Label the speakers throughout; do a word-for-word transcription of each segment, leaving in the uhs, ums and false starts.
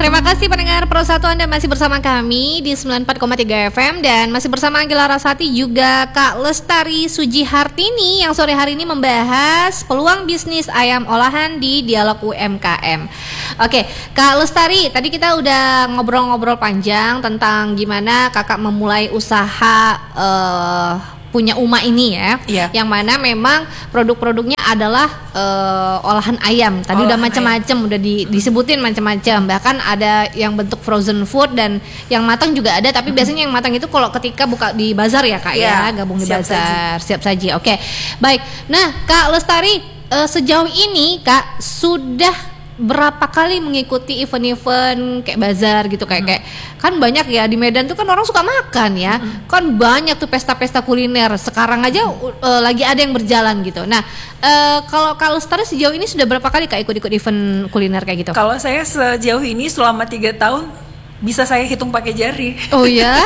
Speaker 1: Terima kasih pendengar Pro satu, Anda masih bersama kami di sembilan puluh empat koma tiga F M dan masih bersama Anggela Rasati juga Kak Lestari Sujihartini yang sore hari ini membahas peluang bisnis ayam olahan di Dialog U M K M. Oke, Kak Lestari, tadi kita udah ngobrol-ngobrol panjang tentang gimana Kakak memulai usaha uh, punya Uma ini ya,
Speaker 2: iya.
Speaker 1: Yang mana memang produk-produknya adalah uh, olahan ayam. Tadi olahan udah macam-macam, udah di, disebutin macam-macam. Bahkan ada yang bentuk frozen food dan yang matang juga ada. Tapi mm-hmm. biasanya yang matang itu kalau ketika buka di bazar ya Kak yeah. ya, gabung di siap bazar, saji. siap saji. Oke, baik. Nah Kak Lestari, uh, sejauh ini Kak sudah berapa kali mengikuti event-event kayak bazar gitu kayak hmm. kayak kan banyak ya di Medan tuh kan orang suka makan ya hmm. kan banyak tuh pesta-pesta kuliner sekarang aja uh, lagi ada yang berjalan gitu. Nah uh, kalau Kak Lestari sejauh ini sudah berapa kali Kak ikut-ikut event kuliner kayak gitu?
Speaker 2: Kalau saya sejauh ini selama tiga tahun bisa saya hitung pakai jari.
Speaker 1: Oh ya?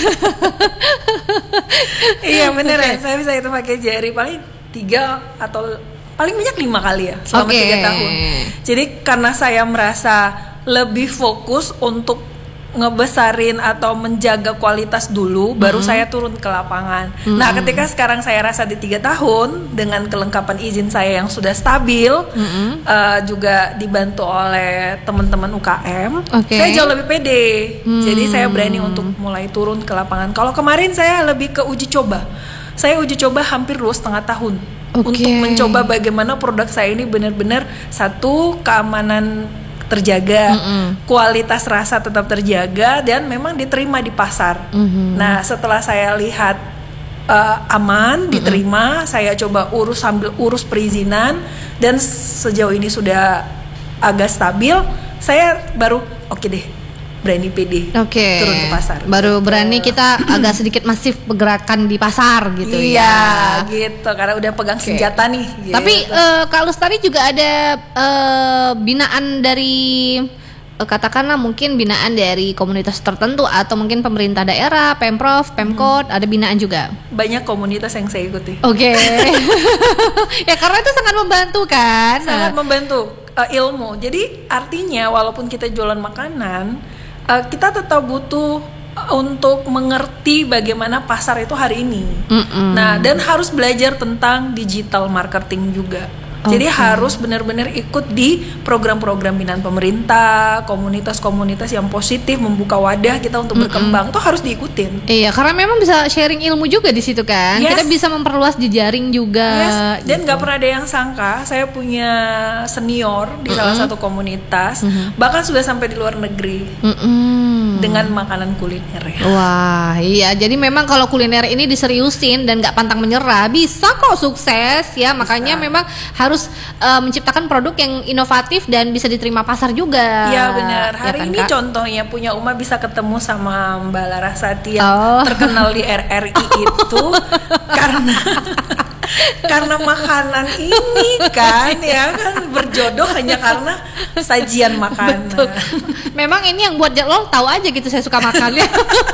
Speaker 2: Iya beneran, okay. Saya bisa hitung pakai jari paling tiga atau paling banyak lima kali ya selama
Speaker 1: okay.
Speaker 2: tiga tahun. Jadi karena saya merasa lebih fokus untuk ngebesarin atau menjaga kualitas dulu, mm-hmm. baru saya turun ke lapangan. Mm-hmm. Nah, ketika sekarang saya rasa di tiga tahun dengan kelengkapan izin saya yang sudah stabil, mm-hmm. uh, juga dibantu oleh teman-teman U K M, okay. saya jauh lebih pede. Mm-hmm. Jadi saya berani untuk mulai turun ke lapangan. Kalau kemarin saya lebih ke uji coba. Saya uji coba hampir dua setengah tahun. Okay. Untuk mencoba bagaimana produk saya ini benar-benar satu keamanan terjaga, mm-hmm. kualitas rasa tetap terjaga dan memang diterima di pasar. Mm-hmm. Nah setelah saya lihat uh, aman, diterima, mm-hmm. saya coba urus sambil urus perizinan dan sejauh ini sudah agak stabil. Saya baru oke okay deh. Berani pede
Speaker 1: okay.
Speaker 2: turun ke pasar.
Speaker 1: Baru gitu. Berani kita agak sedikit masif pergerakan di pasar gitu
Speaker 2: iya,
Speaker 1: ya.
Speaker 2: Iya gitu karena udah pegang okay. senjata nih gitu.
Speaker 1: Tapi uh, Kak Lestari juga ada uh, binaan dari uh, katakanlah mungkin binaan dari komunitas tertentu atau mungkin pemerintah daerah, Pemprov, Pemkot, hmm. ada binaan juga. Banyak
Speaker 2: komunitas yang saya ikuti.
Speaker 1: Oke. Okay. Ya karena itu sangat membantu kan.
Speaker 2: Sangat nah. membantu uh, ilmu. Jadi artinya walaupun kita jualan makanan, Uh, kita tetap butuh uh, untuk mengerti bagaimana pasar itu hari ini. Mm-mm. Nah, dan harus belajar tentang digital marketing juga. Okay. Jadi harus benar-benar ikut di program-program binaan pemerintah, komunitas-komunitas yang positif membuka wadah kita untuk Mm-mm. berkembang. Itu harus diikutin.
Speaker 1: Iya, karena memang bisa sharing ilmu juga di situ kan.
Speaker 2: Yes.
Speaker 1: Kita bisa memperluas jejaring juga.
Speaker 2: Yes. Dan nggak gitu. Pernah ada yang sangka saya punya senior di Mm-mm. salah satu komunitas, Mm-mm. bahkan sudah sampai di luar negeri. Mm-mm. Dengan makanan kuliner ya.
Speaker 1: Wah, iya. Jadi memang kalau kuliner ini diseriusin dan nggak pantang menyerah, bisa kok sukses ya. Bisa. Makanya memang harus harus uh, menciptakan produk yang inovatif dan bisa diterima pasar juga.
Speaker 2: Iya benar. Hari
Speaker 1: ya kan,
Speaker 2: ini
Speaker 1: Kak?
Speaker 2: Contohnya punya Uma bisa ketemu sama Mbak Larasati yang
Speaker 1: oh.
Speaker 2: terkenal di R R I itu karena karena makanan ini kan ya kan berjodoh hanya karena sajian makanan.
Speaker 1: Betul. Memang ini yang buat lo tahu aja gitu saya suka makannya.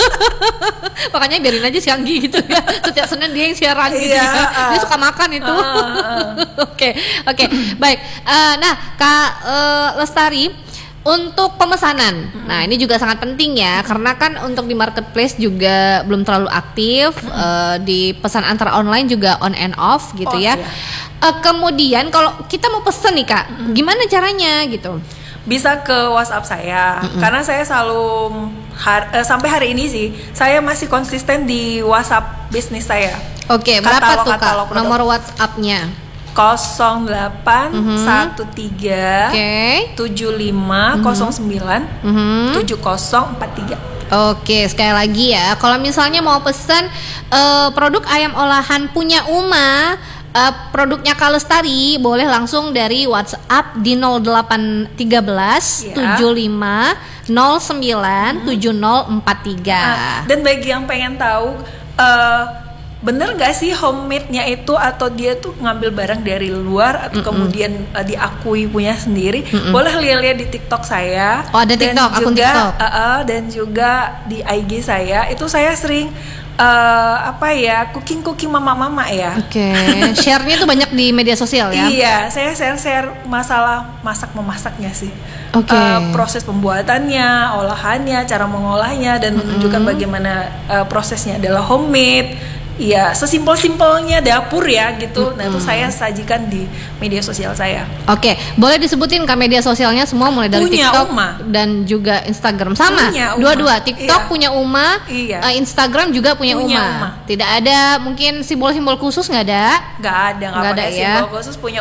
Speaker 1: Makanya biarin aja si Anggi gitu ya. Setiap Senin dia yang siaran gitu
Speaker 2: iya,
Speaker 1: ya.
Speaker 2: uh,
Speaker 1: Dia suka makan itu.
Speaker 2: Oke, uh, uh.
Speaker 1: Oke, okay, baik. Uh, nah, Kak uh, Lestari, untuk pemesanan, mm-hmm. nah ini juga sangat penting ya, karena kan untuk di marketplace juga belum terlalu aktif, mm-hmm. uh, di pesan antar online juga on and off gitu oh, ya. Iya. Uh, kemudian kalau kita mau pesen nih Kak, mm-hmm. gimana caranya gitu?
Speaker 2: Bisa ke WhatsApp saya, mm-hmm. karena saya selalu har- uh, sampai hari ini sih, saya masih konsisten di WhatsApp bisnis saya.
Speaker 1: Oke, okay, berapa tuh Kak nomor WhatsApp-nya?
Speaker 2: nol delapan satu tiga tujuh lima nol sembilan tujuh nol empat tiga.
Speaker 1: Oke, sekali lagi ya. Kalau misalnya mau pesan uh, produk ayam olahan punya Uma, uh, produknya Kak Lestari, boleh langsung dari WhatsApp di nol delapan tiga belas tujuh lima nol sembilan tujuh nol empat tiga.
Speaker 2: Nah, dan bagi yang pengen tahu uh, bener nggak sih homemade-nya itu, atau dia tuh ngambil barang dari luar atau Mm-mm. kemudian uh, diakui punya sendiri. Mm-mm. Boleh lihat-lihat di TikTok saya.
Speaker 1: Oh, ada
Speaker 2: dan
Speaker 1: TikTok, akun
Speaker 2: juga,
Speaker 1: TikTok.
Speaker 2: Uh, uh, dan juga di I G saya itu saya sering uh, apa ya, cooking-cooking mama-mama ya.
Speaker 1: Oke, okay. Share-nya tuh banyak di media sosial ya?
Speaker 2: Iya, saya share-share masalah masak-memasaknya sih.
Speaker 1: Oke. Okay.
Speaker 2: Uh, proses pembuatannya, olahannya, cara mengolahnya, dan mm-hmm. menunjukkan bagaimana uh, prosesnya adalah homemade. Iya, sesimpel-simpelnya dapur ya gitu. Mm-hmm. Nah, itu saya sajikan di media sosial saya.
Speaker 1: Oke, okay. Boleh disebutin ke media sosialnya semua mulai dari
Speaker 2: punya
Speaker 1: TikTok
Speaker 2: Uma.
Speaker 1: dan juga Instagram sama.
Speaker 2: Punya Uma.
Speaker 1: Dua-dua, TikTok
Speaker 2: iya.
Speaker 1: punya Uma,
Speaker 2: iya.
Speaker 1: uh, Instagram juga punya,
Speaker 2: punya
Speaker 1: Uma.
Speaker 2: Uma.
Speaker 1: Tidak ada mungkin simbol-simbol khusus nggak ada?
Speaker 2: Nggak ada, nggak ada
Speaker 1: ya.
Speaker 2: simbol khusus, punya